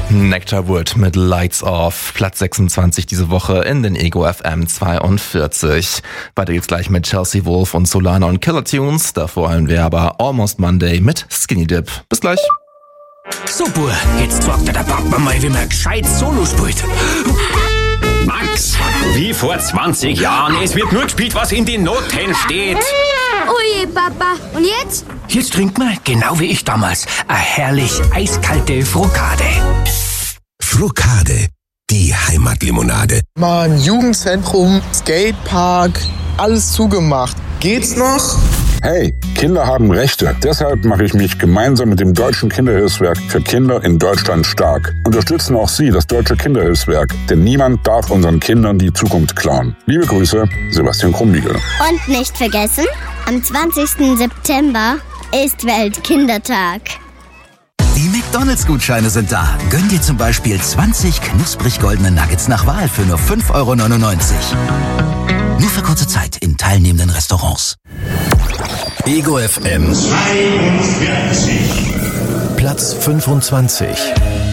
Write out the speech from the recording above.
Nectarwood mit Lights Off, Platz 26 diese Woche in den Ego FM 42. Weiter geht's gleich mit Chelsea Wolf und Solana und Killer Tunes. Davor hören wir aber Almost Monday mit Skinny Dip. Bis gleich. Super, jetzt sagt der Papa mal, wie man gescheit Solo spielt. Max, wie vor 20 Jahren, es wird nur gespielt, was in den Noten steht. Oje, Papa. Und jetzt? Jetzt trinkt man, genau wie ich damals, eine herrlich eiskalte Frokade. Frokade, die Heimatlimonade. Mann, Jugendzentrum, Skatepark, alles zugemacht. Geht's noch? Hey, Kinder haben Rechte. Deshalb mache ich mich gemeinsam mit dem Deutschen Kinderhilfswerk für Kinder in Deutschland stark. Unterstützen auch Sie das Deutsche Kinderhilfswerk, denn niemand darf unseren Kindern die Zukunft klauen. Liebe Grüße, Sebastian Krumbiegel. Und nicht vergessen, am 20. September ist Weltkindertag. Die McDonalds-Gutscheine sind da. Gönn dir zum Beispiel 20 knusprig goldene Nuggets nach Wahl für nur 5,99 €. Nur für kurze Zeit in teilnehmenden Restaurants. Ego FM 42. Platz 25.